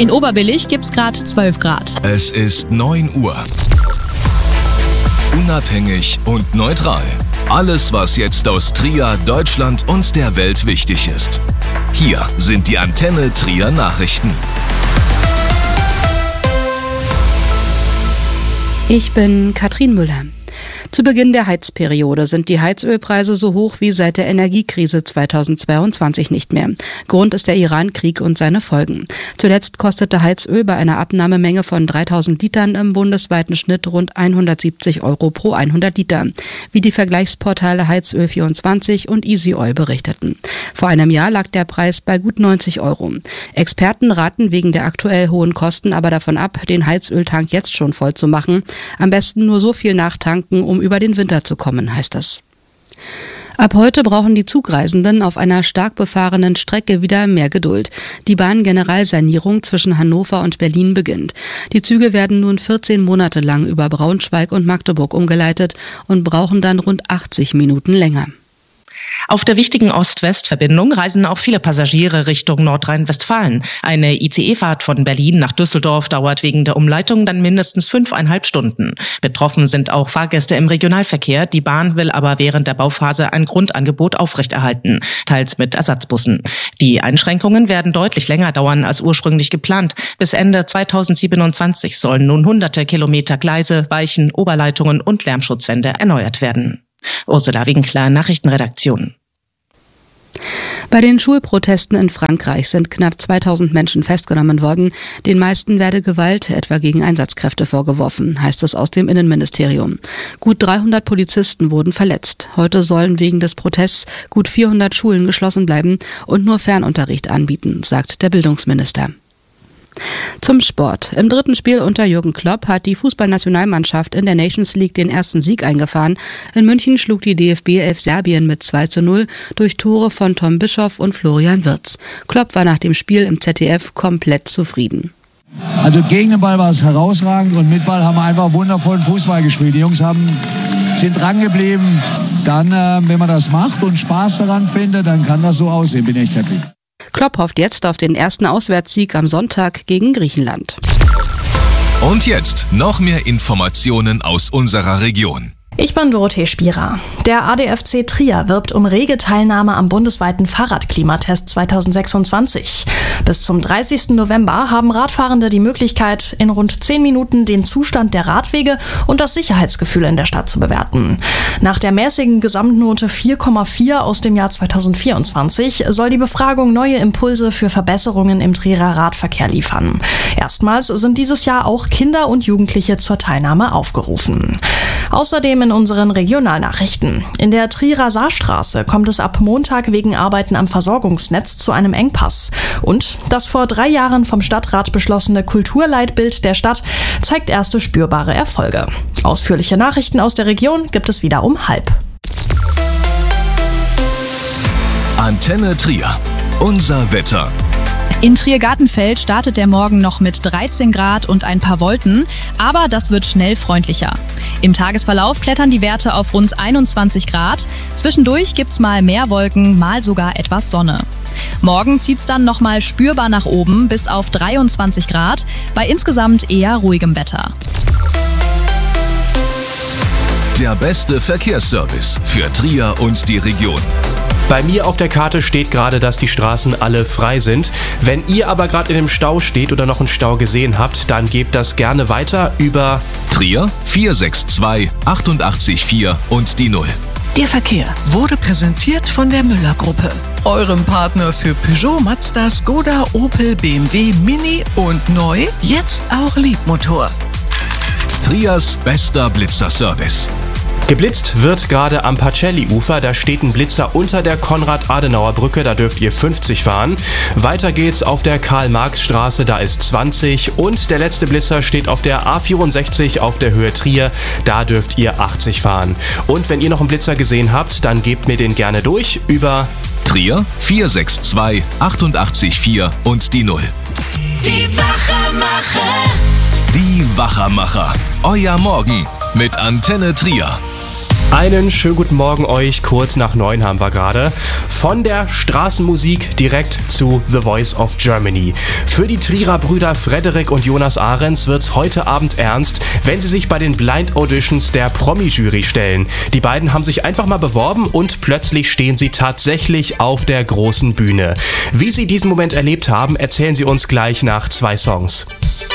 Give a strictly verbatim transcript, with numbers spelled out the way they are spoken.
In Oberbillig gibt's gerade zwölf Grad. Es ist neun Uhr. Unabhängig und neutral. Alles, was jetzt aus Trier, Deutschland und der Welt wichtig ist. Hier sind die Antenne Trier Nachrichten. Ich bin Katrin Müller. Zu Beginn der Heizperiode sind die Heizölpreise so hoch wie seit der Energiekrise zweitausendzweiundzwanzig nicht mehr. Grund ist der Iran-Krieg und seine Folgen. Zuletzt kostete Heizöl bei einer Abnahmemenge von dreitausend Litern im bundesweiten Schnitt rund hundertsiebzig Euro pro hundert Liter, wie die Vergleichsportale Heizöl vierundzwanzig und Easy Oil berichteten. Vor einem Jahr lag der Preis bei gut neunzig Euro. Experten raten wegen der aktuell hohen Kosten aber davon ab, den Heizöltank jetzt schon voll zu machen. Am besten nur so viel nachtanken, um über den Winter zu kommen, heißt es. Ab heute brauchen die Zugreisenden auf einer stark befahrenen Strecke wieder mehr Geduld. Die Bahngeneralsanierung zwischen Hannover und Berlin beginnt. Die Züge werden nun vierzehn Monate lang über Braunschweig und Magdeburg umgeleitet und brauchen dann rund achtzig Minuten länger. Auf der wichtigen Ost-West-Verbindung reisen auch viele Passagiere Richtung Nordrhein-Westfalen. Eine I C E-Fahrt von Berlin nach Düsseldorf dauert wegen der Umleitung dann mindestens fünfeinhalb Stunden. Betroffen sind auch Fahrgäste im Regionalverkehr. Die Bahn will aber während der Bauphase ein Grundangebot aufrechterhalten, teils mit Ersatzbussen. Die Einschränkungen werden deutlich länger dauern als ursprünglich geplant. Bis Ende zweitausendsiebenundzwanzig sollen nun hunderte Kilometer Gleise, Weichen, Oberleitungen und Lärmschutzwände erneuert werden. Ursula Winkler, Nachrichtenredaktion. Bei den Schulprotesten in Frankreich sind knapp zweitausend Menschen festgenommen worden. Den meisten werde Gewalt, etwa gegen Einsatzkräfte, vorgeworfen, heißt es aus dem Innenministerium. Gut dreihundert Polizisten wurden verletzt. Heute sollen wegen des Protests gut vierhundert Schulen geschlossen bleiben und nur Fernunterricht anbieten, sagt der Bildungsminister. Zum Sport. Im dritten Spiel unter Jürgen Klopp hat die Fußballnationalmannschaft in der Nations League den ersten Sieg eingefahren. In München schlug die D F B elf Serbien mit zwei zu null durch Tore von Tom Bischoff und Florian Wirtz. Klopp war nach dem Spiel im Z D F komplett zufrieden. Also gegen den Ball war es herausragend und mit Ball haben wir einfach wundervollen Fußball gespielt. Die Jungs haben, sind dran geblieben. Dann, äh, wenn man das macht und Spaß daran findet, dann kann das so aussehen. Bin echt happy. Klopp hofft jetzt auf den ersten Auswärtssieg am Sonntag gegen Griechenland. Und jetzt noch mehr Informationen aus unserer Region. Ich bin Dorothee Spierer. Der A D F C Trier wirbt um rege Teilnahme am bundesweiten Fahrradklimatest zweitausendsechsundzwanzig. Bis zum dreißigsten November haben Radfahrende die Möglichkeit, in rund zehn Minuten den Zustand der Radwege und das Sicherheitsgefühl in der Stadt zu bewerten. Nach der mäßigen Gesamtnote vier Komma vier aus dem Jahr zweitausendvierundzwanzig soll die Befragung neue Impulse für Verbesserungen im Trierer Radverkehr liefern. Erstmals sind dieses Jahr auch Kinder und Jugendliche zur Teilnahme aufgerufen. Außerdem in unseren Regionalnachrichten. In der Trierer Saarstraße kommt es ab Montag wegen Arbeiten am Versorgungsnetz zu einem Engpass. Und das vor drei Jahren vom Stadtrat beschlossene Kulturleitbild der Stadt zeigt erste spürbare Erfolge. Ausführliche Nachrichten aus der Region gibt es wieder um halb. Antenne Trier. Unser Wetter. In Trier-Gartenfeld startet der Morgen noch mit dreizehn Grad und ein paar Wolken, aber das wird schnell freundlicher. Im Tagesverlauf klettern die Werte auf rund einundzwanzig Grad. Zwischendurch gibt's mal mehr Wolken, mal sogar etwas Sonne. Morgen zieht's dann nochmal spürbar nach oben bis auf dreiundzwanzig Grad, bei insgesamt eher ruhigem Wetter. Der beste Verkehrsservice für Trier und die Region. Bei mir auf der Karte steht gerade, dass die Straßen alle frei sind. Wenn ihr aber gerade in dem Stau steht oder noch einen Stau gesehen habt, dann gebt das gerne weiter über Trier vier sechs zwei acht acht vier und die null. Der Verkehr wurde präsentiert von der Müller-Gruppe, eurem Partner für Peugeot, Mazda, Skoda, Opel, B M W, Mini und neu, jetzt auch Liebmotor. Triers bester Blitzerservice. Geblitzt wird gerade am Pacelli-Ufer, da steht ein Blitzer unter der Konrad-Adenauer-Brücke, da dürft ihr fünfzig fahren. Weiter geht's auf der Karl-Marx-Straße, da ist zwanzig und der letzte Blitzer steht auf der A vierundsechzig auf der Höhe Trier, da dürft ihr achtzig fahren. Und wenn ihr noch einen Blitzer gesehen habt, dann gebt mir den gerne durch über Trier vier sechs zwei acht acht vier und die null. Die Wachermacher. Die Wachermacher. Euer Morgen mit Antenne Trier. Einen schönen guten Morgen euch, kurz nach neun haben wir gerade. Von der Straßenmusik direkt zu The Voice of Germany. Für die Trierer Brüder Frederik und Jonas Ahrens wird's heute Abend ernst, wenn sie sich bei den Blind Auditions der Promi-Jury stellen. Die beiden haben sich einfach mal beworben und plötzlich stehen sie tatsächlich auf der großen Bühne. Wie sie diesen Moment erlebt haben, erzählen sie uns gleich nach zwei Songs.